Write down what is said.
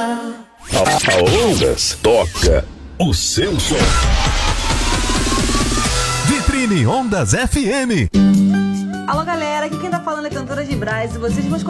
A Ondas toca o seu som. Vitrine Ondas FM. Alô, galera, aqui quem tá falando é cantora de Brás e vocês vão